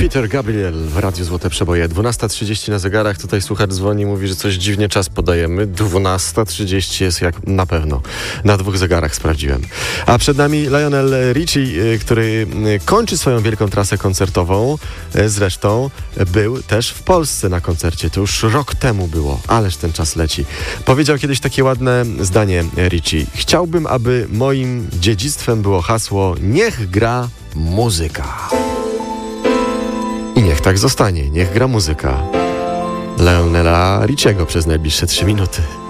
Peter Gabriel w Radiu Złote Przeboje. 12:30 na zegarach. Tutaj słuchacz dzwoni, mówi, że coś dziwnie czas podajemy. 12:30 jest jak na pewno. Na 2 zegarach sprawdziłem. A przed nami Lionel Richie, który kończy swoją wielką trasę koncertową. Zresztą był też w Polsce na koncercie. To już rok temu było. Ależ ten czas leci. Powiedział kiedyś takie ładne zdanie Richie. Chciałbym, aby moim dziedzictwem było hasło: niech gra muzyka. I niech tak zostanie, niech gra muzyka Lionela Richiego przez najbliższe 3 minuty.